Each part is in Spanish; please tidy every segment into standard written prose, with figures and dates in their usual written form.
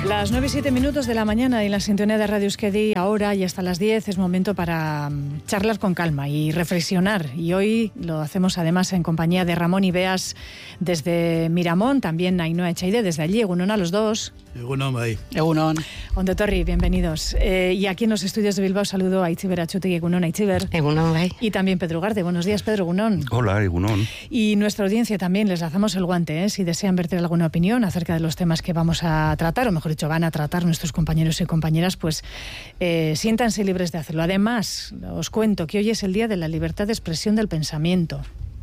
Las 9:07 de la mañana y la sintonía de Radio Euskadi ahora y hasta las 10 es momento para charlar con calma y reflexionar. Y hoy lo hacemos además en compañía de Ramón y Beas desde Miramón, también Ainhoa Echaide desde allí. Egunon a los dos. Egunon, bai. Egunon. Ondo etorri, bienvenidos. Y aquí en los estudios de Bilbao saludo a Itziber Atxutegui. Egunon, Itziber. Egunon, bai. Y también Pedro Ugarte. Buenos días, Pedro. Egunon. Hola, egunon. Y nuestra audiencia también, les lanzamos el guante, si desean verter alguna opinión acerca de los temas que vamos a tratar, o mejor dicho, van a tratar nuestros compañeros y compañeras, pues siéntanse libres de hacerlo. Además, os cuento que hoy es el Día de la Libertad de Expresión del Pensamiento.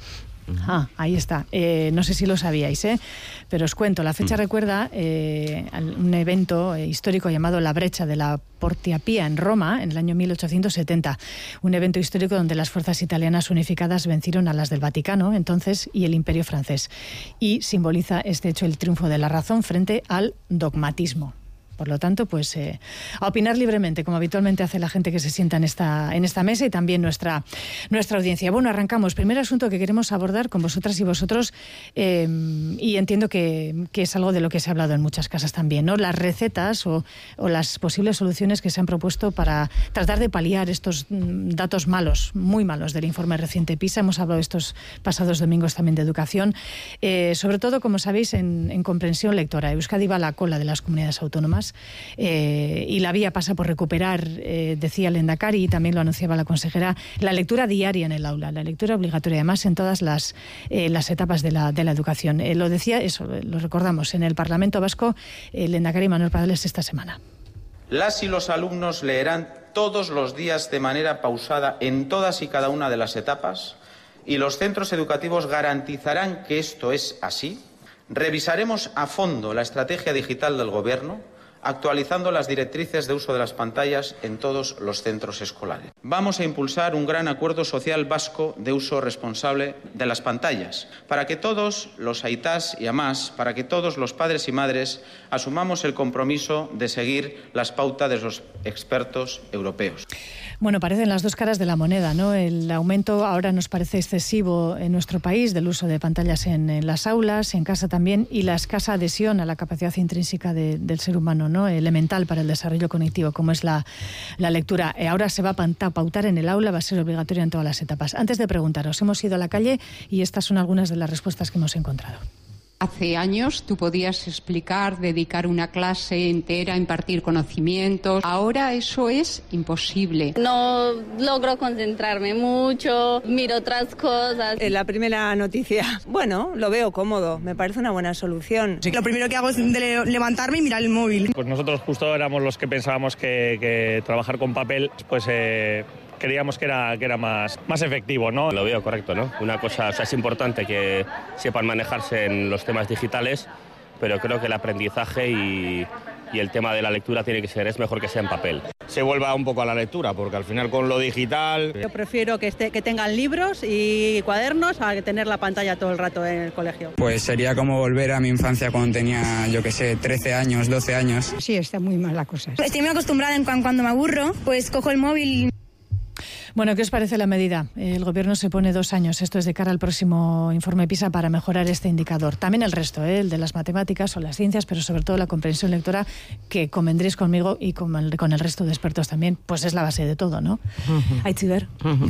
Ahí está. No sé si lo sabíais, pero os cuento. La fecha recuerda un evento histórico llamado La Brecha de la Porta Pia en Roma en el año 1870. Un evento histórico donde las fuerzas italianas unificadas vencieron a las del Vaticano entonces y el Imperio francés. Y simboliza este hecho el triunfo de la razón frente al dogmatismo. Por lo tanto, pues a opinar libremente, como habitualmente hace la gente que se sienta en esta mesa y también nuestra audiencia. Bueno, arrancamos. Primer asunto que queremos abordar con vosotras y vosotros, y entiendo que es algo de lo que se ha hablado en muchas casas también, ¿no? Las recetas o las posibles soluciones que se han propuesto para tratar de paliar estos datos malos, muy malos, del informe reciente PISA. Hemos hablado estos pasados domingos también de educación. Sobre todo, como sabéis, en comprensión lectora. Euskadi va a la cola de las comunidades autónomas. Y la vía pasa por recuperar, decía el Lehendakari y también lo anunciaba la consejera, la lectura diaria en el aula, la lectura obligatoria, además en todas las etapas de la educación. Lo decía, eso lo recordamos, en el Parlamento Vasco, el Lehendakari Manuel Pradales esta semana. Las y los alumnos leerán todos los días de manera pausada en todas y cada una de las etapas, y los centros educativos garantizarán que esto es así. Revisaremos a fondo la estrategia digital del Gobierno, actualizando las directrices de uso de las pantallas en todos los centros escolares. Vamos a impulsar un gran acuerdo social vasco de uso responsable de las pantallas, para que todos los aitás y amás, para que todos los padres y madres asumamos el compromiso de seguir las pautas de los expertos europeos. Bueno, parecen las dos caras de la moneda, ¿no? El aumento ahora nos parece excesivo en nuestro país del uso de pantallas en las aulas, en casa también, y la escasa adhesión a la capacidad intrínseca del ser humano, ¿no? Elemental para el desarrollo cognitivo, como es la lectura. Ahora se va a pautar en el aula, va a ser obligatoria en todas las etapas. Antes de preguntaros, hemos ido a la calle y estas son algunas de las respuestas que hemos encontrado. Hace años tú podías explicar, dedicar una clase entera a impartir conocimientos. Ahora eso es imposible. No logro concentrarme mucho, miro otras cosas. La primera noticia, bueno, lo veo cómodo, me parece una buena solución. Sí. Lo primero que hago es levantarme y mirar el móvil. Pues nosotros justo éramos los que pensábamos que trabajar con papel, pues creíamos que era más efectivo, ¿no? Lo veo correcto, ¿no? Una cosa, es importante que sepan manejarse en los temas digitales, pero creo que el aprendizaje y el tema de la lectura es mejor que sea en papel. Se vuelva un poco a la lectura, porque al final con lo digital... Yo prefiero que tengan libros y cuadernos a tener la pantalla todo el rato en el colegio. Pues sería como volver a mi infancia cuando tenía, 13 años, 12 años. Sí, está muy mal la cosa. Estoy muy acostumbrada en cuando me aburro, pues cojo el móvil. Bueno, ¿qué os parece la medida? El Gobierno se pone 2 años, esto es de cara al próximo informe PISA, para mejorar este indicador. También el resto, el de las matemáticas o las ciencias, pero sobre todo la comprensión lectora, que convendréis conmigo y con el resto de expertos también, pues es la base de todo, ¿no? Aitziber.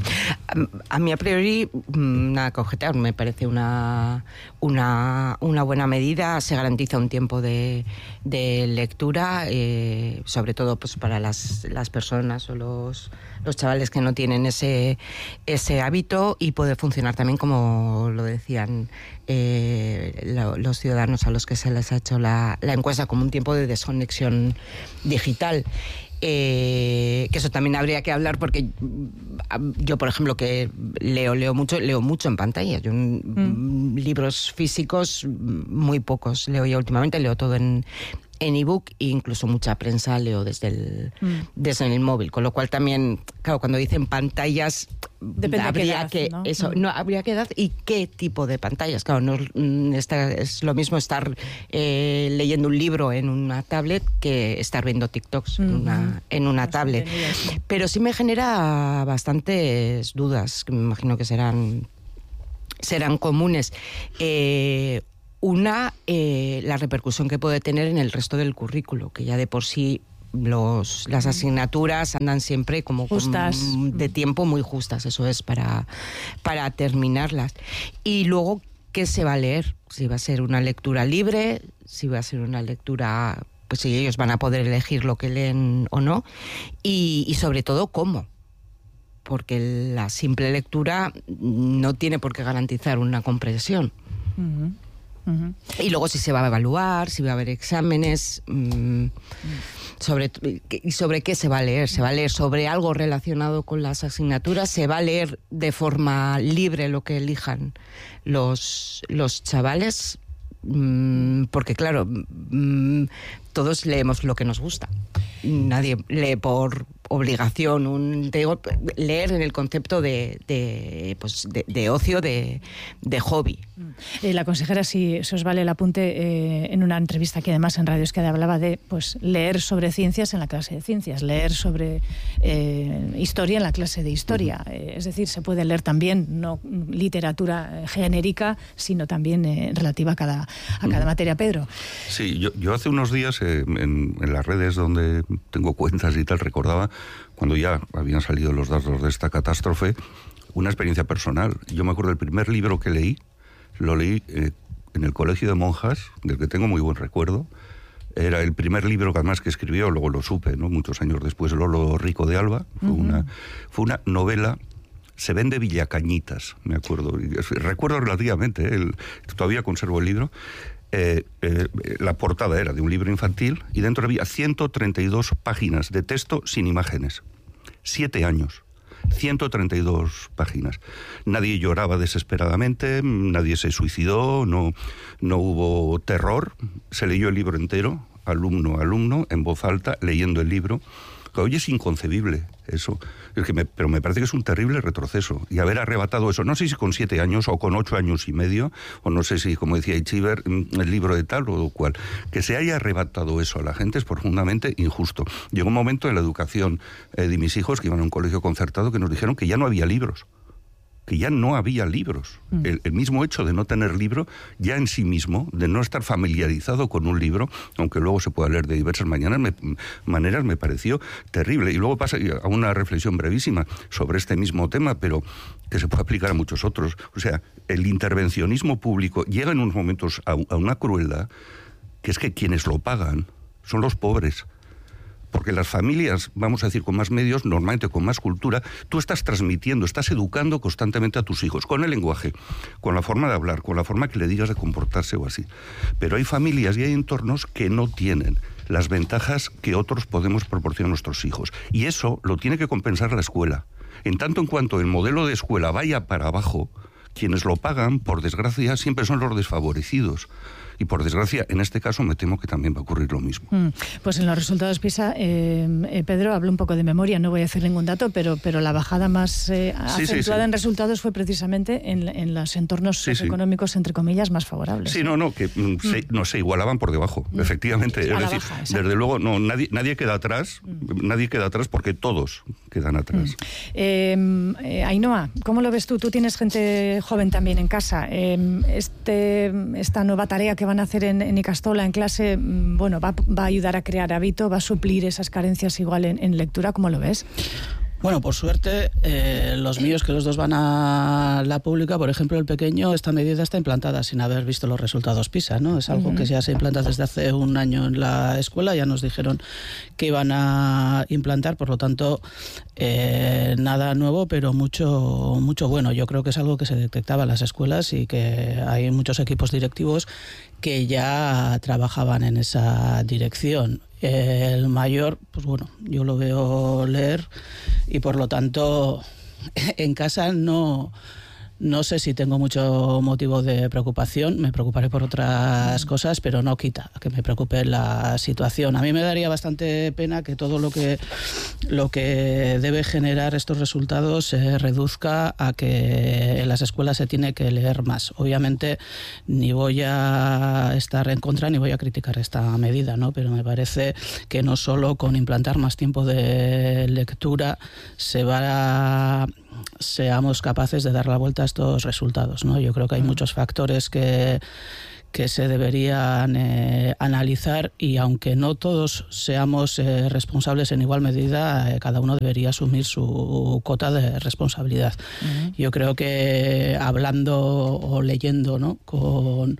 A mí a priori, nada que objetar, me parece una buena medida. Se garantiza un tiempo de lectura, sobre todo pues para las personas o los chavales que no tienen ese hábito, y puede funcionar también, como lo decían los ciudadanos a los que se les ha hecho la encuesta, como un tiempo de desconexión digital. Que eso también habría que hablar, porque yo, por ejemplo, que leo mucho en pantalla. Yo libros físicos muy pocos leo ya últimamente, leo todo en ebook, e incluso mucha prensa leo desde el móvil, con lo cual también, claro, cuando dicen pantallas, habría que habría que edad y qué tipo de pantallas. Claro, no es lo mismo estar leyendo un libro en una tablet que estar viendo TikToks en una tablet. Pero sí me genera bastantes dudas, que me imagino que serán comunes. Una, la repercusión que puede tener en el resto del currículo, que ya de por sí las asignaturas andan siempre como justas, de tiempo muy justas, eso es, para terminarlas. Y luego, ¿qué se va a leer? Si va a ser una lectura libre, si va a ser una lectura, pues si ellos van a poder elegir lo que leen o no, y sobre todo, ¿cómo? Porque la simple lectura no tiene por qué garantizar una comprensión. Y luego si se va a evaluar, si va a haber exámenes, sobre qué se va a leer. ¿Se va a leer sobre algo relacionado con las asignaturas? ¿Se va a leer de forma libre lo que elijan los chavales? Porque claro, todos leemos lo que nos gusta. Nadie lee por obligación, leer en el concepto de ocio, de hobby. La consejera, si os vale el apunte, en una entrevista que además en Radio Euskadi hablaba de leer sobre ciencias en la clase de ciencias, leer sobre historia en la clase de historia. Es decir, se puede leer también no literatura genérica, sino también relativa a cada materia. Pedro. Sí, yo hace unos días en las redes donde tengo cuentas y tal, recordaba cuando ya habían salido los datos de esta catástrofe, una experiencia personal. Yo me acuerdo del primer libro que leí, lo leí en el colegio de monjas, del que tengo muy buen recuerdo. Era el primer libro que además que escribió, luego lo supe, ¿no?, muchos años después, Lolo Rico de Alba. Fue una novela. Se vende Villacañitas, me acuerdo. Recuerdo relativamente, todavía conservo el libro. La portada era de un libro infantil y dentro había 132 páginas de texto sin imágenes. 7 años. 132 páginas. Nadie lloraba desesperadamente, nadie se suicidó, no hubo terror. Se leyó el libro entero, alumno a alumno, en voz alta, leyendo el libro. Hoy es inconcebible eso, pero me parece que es un terrible retroceso. Y haber arrebatado eso, no sé si con 7 años o con 8 años y medio, o no sé si, como decía Itziber, el libro de tal o cual, que se haya arrebatado eso a la gente es profundamente injusto. Llegó un momento en la educación de mis hijos, que iban a un colegio concertado, que nos dijeron que ya no había libros. Que ya no había libros. El mismo hecho de no tener libro, ya en sí mismo, de no estar familiarizado con un libro, aunque luego se pueda leer de diversas maneras, me pareció terrible. Y luego pasa a una reflexión brevísima sobre este mismo tema, pero que se puede aplicar a muchos otros. O sea, el intervencionismo público llega en unos momentos a una crueldad, que es que quienes lo pagan son los pobres. Porque las familias, vamos a decir, con más medios, normalmente con más cultura, tú estás transmitiendo, estás educando constantemente a tus hijos, con el lenguaje, con la forma de hablar, con la forma que le digas de comportarse o así. Pero hay familias y hay entornos que no tienen las ventajas que otros podemos proporcionar a nuestros hijos. Y eso lo tiene que compensar la escuela. En tanto en cuanto el modelo de escuela vaya para abajo, quienes lo pagan, por desgracia, siempre son los desfavorecidos. Y por desgracia, en este caso me temo que también va a ocurrir lo mismo. Pues en los resultados PISA, Pedro, hablo un poco de memoria, no voy a decir ningún dato, pero la bajada más acentuada en resultados fue precisamente en los entornos económicos, entre comillas, más favorables. Sí, que se igualaban por debajo, efectivamente. Es decir, desde luego, nadie queda atrás, porque todos quedan atrás. Ainhoa, ¿cómo lo ves tú? Tú tienes gente joven también en casa. Esta nueva tarea que van a hacer en Ikastola, en clase, va a ayudar a crear hábito, va a suplir esas carencias igual en lectura. ¿Cómo lo ves? Bueno, por suerte, los míos, que los dos van a la pública, por ejemplo, el pequeño, esta medida está implantada sin haber visto los resultados PISA, ¿no? Es algo que ya se implanta desde hace un año en la escuela, ya nos dijeron que iban a implantar, por lo tanto, nada nuevo, pero mucho bueno. Yo creo que es algo que se detectaba en las escuelas y que hay muchos equipos directivos que ya trabajaban en esa dirección. El mayor, pues bueno, yo lo veo leer y por lo tanto en casa no sé si tengo mucho motivo de preocupación. Me preocuparé por otras cosas, pero no quita que me preocupe la situación. A mí me daría bastante pena que todo lo que debe generar estos resultados se reduzca a que en las escuelas se tiene que leer más. Obviamente ni voy a estar en contra ni voy a criticar esta medida, ¿no? Pero me parece que no solo con implantar más tiempo de lectura seamos capaces de dar la vuelta a estos resultados, ¿no? Yo creo que hay muchos factores que que se deberían analizar, y aunque no todos seamos responsables en igual medida, cada uno debería asumir su cota de responsabilidad. Yo creo que hablando o leyendo, ¿no?, con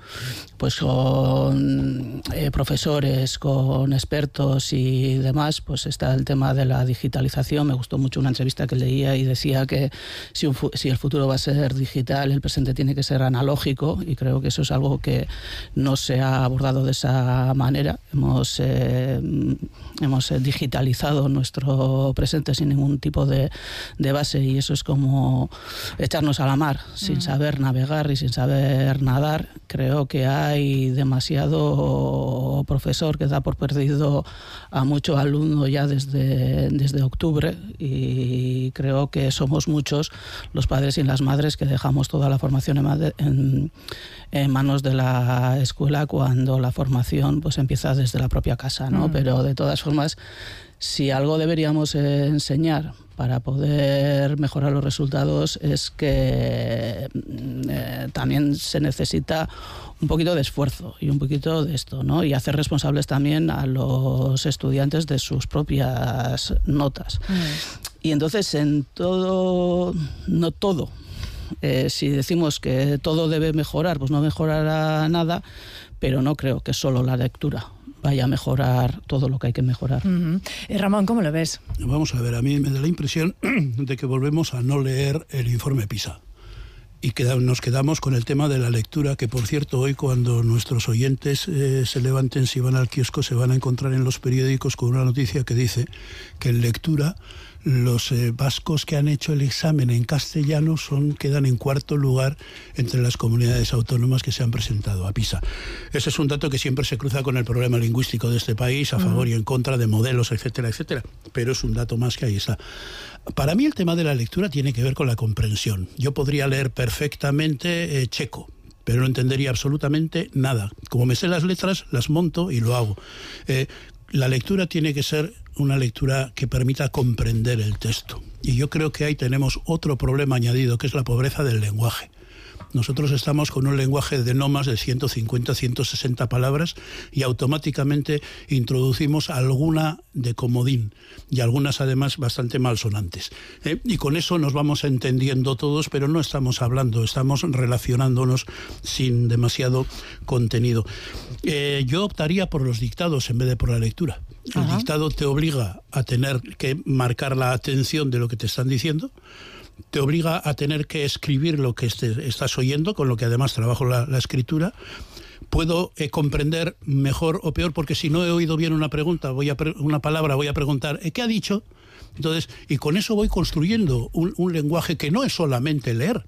profesores, con expertos y demás, pues está el tema de la digitalización. Me gustó mucho una entrevista que leía y decía que si el futuro va a ser digital, el presente tiene que ser analógico, y creo que eso es algo que no se ha abordado de esa manera. Hemos digitalizado nuestro presente sin ningún tipo de base, y eso es como echarnos a la mar sin saber navegar y sin saber nadar. Creo que hay demasiado profesor que da por perdido a mucho alumno ya desde octubre, y creo que somos muchos los padres y las madres que dejamos toda la formación en manos de la escuela, cuando la formación pues empieza desde la propia casa, ¿no? Pero de todas formas, si algo deberíamos enseñar para poder mejorar los resultados, es que también se necesita un poquito de esfuerzo y un poquito de esto, ¿no? Y hacer responsables también a los estudiantes de sus propias notas. Y entonces no todo. Si decimos que todo debe mejorar, pues no mejorará nada, pero no creo que solo la lectura vaya a mejorar todo lo que hay que mejorar. Ramón, ¿cómo lo ves? Vamos a ver, a mí me da la impresión de que volvemos a no leer el informe PISA. Y nos quedamos con el tema de la lectura, que por cierto hoy, cuando nuestros oyentes se levanten, si van al kiosco, se van a encontrar en los periódicos con una noticia que dice que en lectura los vascos que han hecho el examen en castellano quedan en cuarto lugar entre las comunidades autónomas que se han presentado a PISA. Ese es un dato que siempre se cruza con el problema lingüístico de este país, a favor y en contra de modelos, etcétera, etcétera. Pero es un dato más que ahí está. Para mí el tema de la lectura tiene que ver con la comprensión. Yo podría leer perfectamente checo, pero no entendería absolutamente nada. Como me sé las letras, las monto y lo hago. La lectura tiene que ser una lectura que permita comprender el texto. Y yo creo que ahí tenemos otro problema añadido, que es la pobreza del lenguaje. Nosotros estamos con un lenguaje de no más de 150, 160 palabras, y automáticamente introducimos alguna de comodín, y algunas además bastante malsonantes. Y con eso nos vamos entendiendo todos, pero no estamos hablando, estamos relacionándonos sin demasiado contenido. Yo optaría por los dictados en vez de por la lectura. El dictado te obliga a tener que marcar la atención de lo que te están diciendo, te obliga a tener que escribir lo que estás oyendo, con lo que además trabajo la escritura. Puedo comprender mejor o peor, porque si no he oído bien una pregunta, una palabra, voy a preguntar ¿qué ha dicho? Entonces, y con eso voy construyendo un lenguaje que no es solamente leer,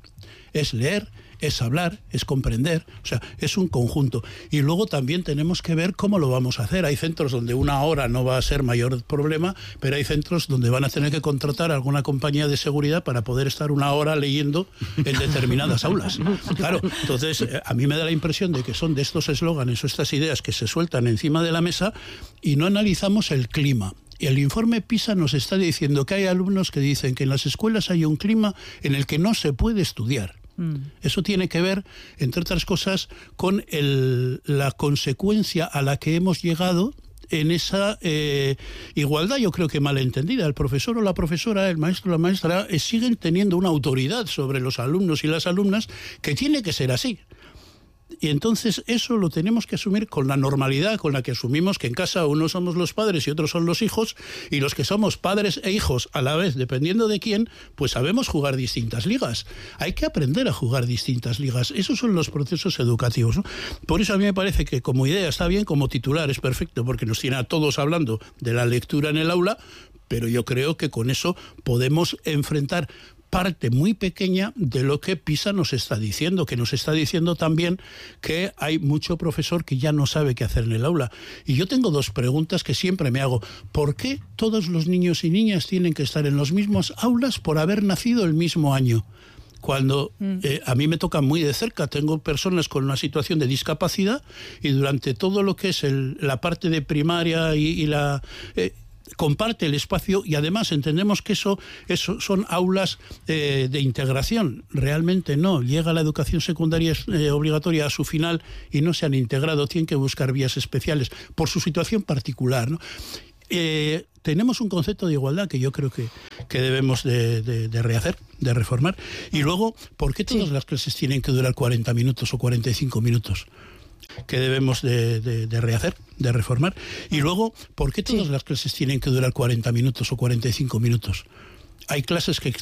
es hablar, es comprender, o sea, es un conjunto. Y luego también tenemos que ver cómo lo vamos a hacer. Hay centros donde una hora no va a ser mayor problema, pero hay centros donde van a tener que contratar a alguna compañía de seguridad para poder estar una hora leyendo en determinadas aulas. Claro, entonces a mí me da la impresión de que son de estos eslóganes o estas ideas que se sueltan encima de la mesa y no analizamos el clima. El informe PISA nos está diciendo que hay alumnos que dicen que en las escuelas hay un clima en el que no se puede estudiar. Eso tiene que ver, entre otras cosas, con la consecuencia a la que hemos llegado en esa igualdad, yo creo que malentendida. El profesor o la profesora, el maestro o la maestra siguen teniendo una autoridad sobre los alumnos y las alumnas que tiene que ser así. Y entonces eso lo tenemos que asumir con la normalidad con la que asumimos que en casa unos somos los padres y otros son los hijos, y los que somos padres e hijos a la vez, dependiendo de quién, pues sabemos jugar distintas ligas. Hay que aprender a jugar distintas ligas. Esos son los procesos educativos, ¿no? Por eso a mí me parece que como idea está bien, como titular es perfecto, porque nos tiene a todos hablando de la lectura en el aula, pero yo creo que con eso podemos enfrentar parte muy pequeña de lo que PISA nos está diciendo, que nos está diciendo también que hay mucho profesor que ya no sabe qué hacer en el aula. Y yo tengo dos preguntas que siempre me hago. ¿Por qué todos los niños y niñas tienen que estar en las mismas aulas por haber nacido el mismo año? Cuando a mí me toca muy de cerca, tengo personas con una situación de discapacidad, y durante todo lo que es la parte de primaria y comparte el espacio y además entendemos que eso son aulas de integración. Realmente no. Llega la educación secundaria obligatoria a su final y no se han integrado. Tienen que buscar vías especiales por su situación particular, ¿no? Tenemos un concepto de igualdad que yo creo que debemos de rehacer, de reformar. Y luego, ¿por qué todas las clases tienen que durar 40 minutos o 45 minutos? Que debemos de rehacer, de reformar. Y luego, ¿por qué todas las clases tienen que durar 40 minutos o 45 minutos? Hay clases que